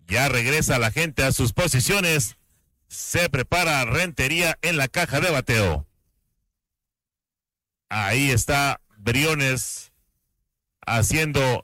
Ya regresa la gente a sus posiciones. Se prepara Rentería en la caja de bateo. Ahí está Briones haciendo